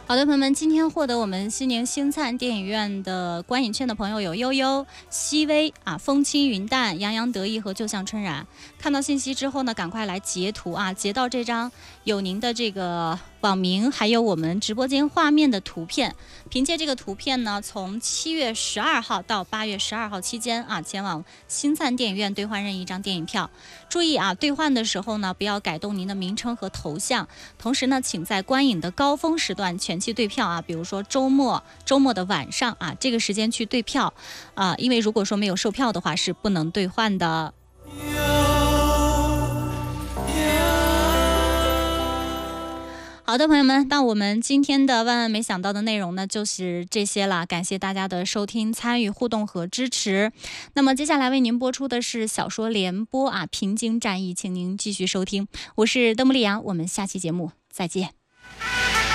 好的，朋友们，今天获得我们西宁星灿电影院的观影券的朋友有悠悠、熹微啊、风轻云淡、洋洋得意和就像春然。看到信息之后呢，赶快来截图啊，截到这张有您的这个网名，还有我们直播间画面的图片。凭借这个图片呢，从7月12号到8月12号期间啊，前往星灿电影院兑换任意一张电影票。注意啊，兑换的时候呢，不要改动您的名称和头像。同时呢，请在观影的高峰时段全期兑票啊，比如说周末的晚上啊，这个时间去兑票啊，因为如果说没有售票的话，是不能兑换的。好的，朋友们，那我们今天的万万没想到的内容呢，就是这些了。感谢大家的收听、参与、互动和支持。那么接下来为您播出的是小说联播啊，《平津战役》，请您继续收听。我是邓布利亚，我们下期节目再见。